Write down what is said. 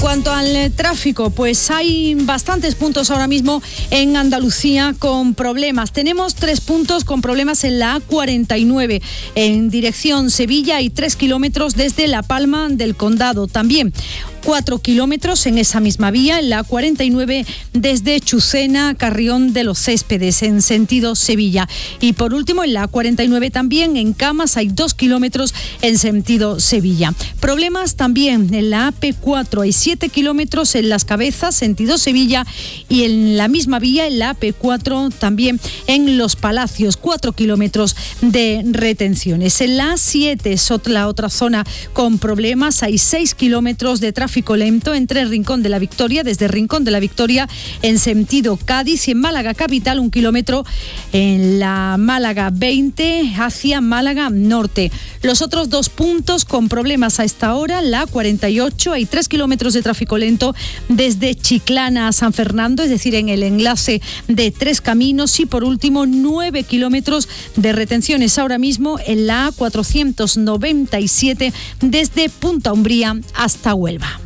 Cuanto al tráfico, pues hay bastantes puntos ahora mismo en Andalucía con problemas. Tenemos 3 puntos con problemas en la A49 en dirección Sevilla y 3 kilómetros desde La Palma del Condado. También 4 kilómetros en esa misma vía, en la A49 desde Chucena a Carrión de los Céspedes en sentido Sevilla. Y por último, en la A49 también en Camas hay 2 kilómetros en sentido Sevilla. Problemas también en la AP4, hay 7 kilómetros en Las Cabezas, sentido Sevilla, y en la misma vía, en la AP4 también en Los Palacios, 4 kilómetros de retenciones. En la A7 es la otra zona con problemas, hay 6 kilómetros de tráfico lento entre Rincón de la Victoria, desde Rincón de la Victoria en sentido Cádiz, y en Málaga capital 1 kilómetro en la Málaga 20 hacia Málaga Norte. Los otros 2 puntos con problemas a esta hora, la 48, hay 3 kilómetros de tráfico lento desde Chiclana a San Fernando, es decir, en el enlace de 3 caminos, y por último 9 kilómetros de retenciones ahora mismo en la A497 desde Punta Umbría hasta Huelva.